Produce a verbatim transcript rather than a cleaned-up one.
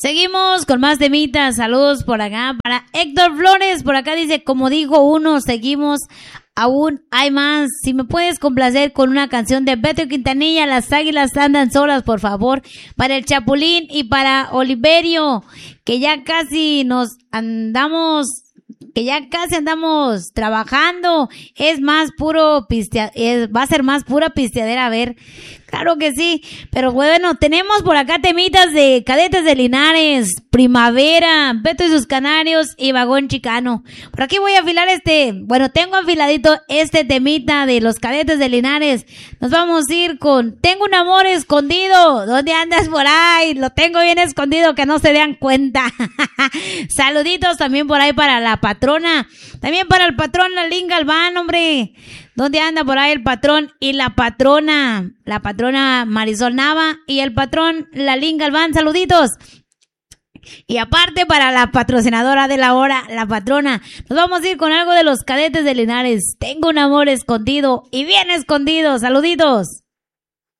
Seguimos con más temitas. Saludos por acá para Héctor Flores. Por acá dice, como dijo uno, seguimos. Aún hay más. Si me puedes complacer con una canción de Beto Quintanilla, Las Águilas Andan Solas, por favor. Para el Chapulín y para Oliverio, que ya casi nos andamos, que ya casi andamos trabajando. Es más puro pistea, es, va a ser más pura pisteadera. A ver, claro que sí. Pero bueno, tenemos por acá temitas de Cadetes de Linares, Primavera, Beto y sus Canarios y Vagón Chicano. Por aquí voy a afilar este, bueno, tengo afiladito este temita de los Cadetes de Linares. Nos vamos a ir con Tengo un amor escondido. ¿Dónde andas por ahí? Lo tengo bien escondido, que no se den cuenta. Saluditos también por ahí para la patrona. También para el patrón Lalín Galván, hombre. ¿Dónde anda por ahí el patrón y la patrona? La patrona Marisol Nava y el patrón Lalín Galván, saluditos. Y aparte para la patrocinadora de la hora, la patrona. Nos vamos a ir con algo de los Cadetes de Linares. Tengo un amor escondido y bien escondido. Saluditos.